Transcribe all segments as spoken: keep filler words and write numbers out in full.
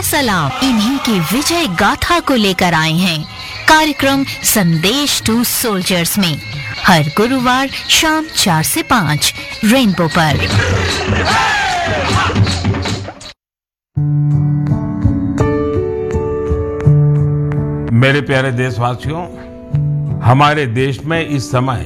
सलाम इन्हीं की विजय गाथा को लेकर आए हैं कार्यक्रम संदेश टू सोल्जर्स में हर गुरुवार शाम चार से पाँच रेनबो पर। मेरे प्यारे देशवासियों, हमारे देश में इस समय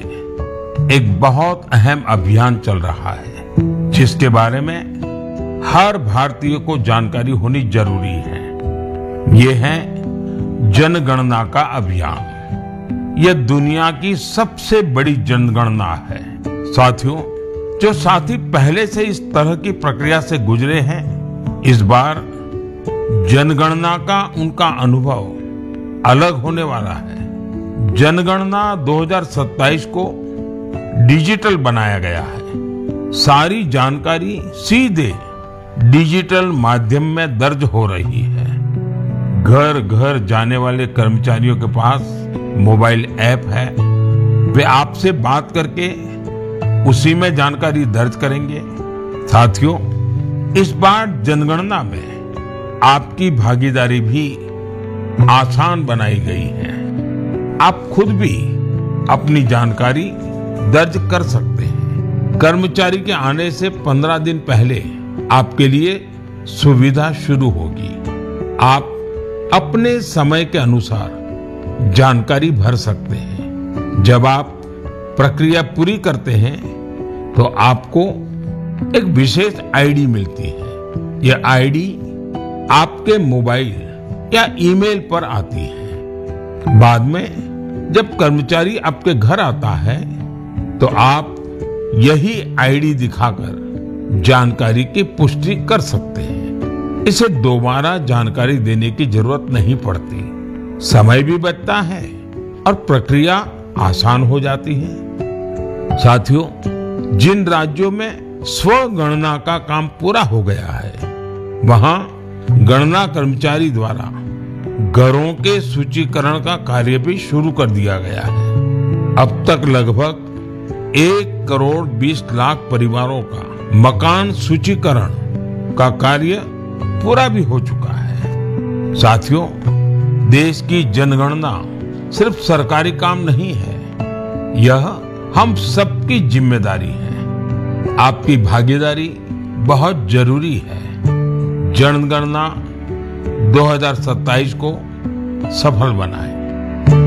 एक बहुत अहम अभियान चल रहा है जिसके बारे में हर भारतीय को जानकारी होनी जरूरी है। ये है जनगणना का अभियान। यह दुनिया की सबसे बड़ी जनगणना है। साथियों, जो साथी पहले से इस तरह की प्रक्रिया से गुजरे हैं, इस बार जनगणना का उनका अनुभव अलग होने वाला है। जनगणना दो हज़ार सत्ताईस को डिजिटल बनाया गया है। सारी जानकारी सीधे डिजिटल माध्यम में दर्ज हो रही है। घर घर जाने वाले कर्मचारियों के पास मोबाइल ऐप है। वे आपसे बात करके उसी में जानकारी दर्ज करेंगे। साथियों, इस बार जनगणना में आपकी भागीदारी भी आसान बनाई गई है। आप खुद भी अपनी जानकारी दर्ज कर सकते हैं। कर्मचारी के आने से पंद्रह दिन पहले आपके लिए सुविधा शुरू होगी। आप अपने समय के अनुसार जानकारी भर सकते हैं। जब आप प्रक्रिया पूरी करते हैं तो आपको एक विशेष आईडी मिलती है। यह आईडी आपके मोबाइल या ईमेल पर आती है। बाद में जब कर्मचारी आपके घर आता है तो आप यही आईडी दिखाकर जानकारी की पुष्टि कर सकते हैं। इसे दोबारा जानकारी देने की जरूरत नहीं पड़ती। समय भी बचता है और प्रक्रिया आसान हो जाती है। साथियों, जिन राज्यों में स्वगणना का काम पूरा हो गया है, वहां गणना कर्मचारी द्वारा घरों के सूचीकरण का कार्य भी शुरू कर दिया गया है। अब तक लगभग एक करोड़ बीस लाख परिवारों का मकान सूचीकरण का कार्य पूरा भी हो चुका है। साथियों, देश की जनगणना सिर्फ सरकारी काम नहीं है, यह हम सबकी जिम्मेदारी है। आपकी भागीदारी बहुत जरूरी है। जनगणना दो हज़ार सत्ताईस को सफल बनाएं।